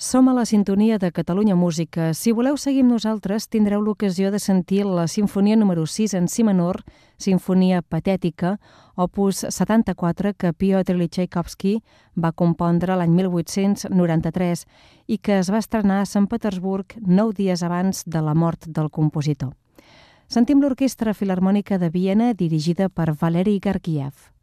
Som a la sintonia de Catalunya Música. Si voleu seguir amb nosaltres, tindreu l'ocasió de sentir la Simfonia número 6 en si menor, Sinfonia Patètica, opus 74, que Piotr Txaikovski va compondre l'any 1893 i que es va estrenar a Sant Petersburg 9 dies abans de la mort del compositor. Sentim l'Orquestra Filharmònica de Viena, dirigida per Valeri Gergiev.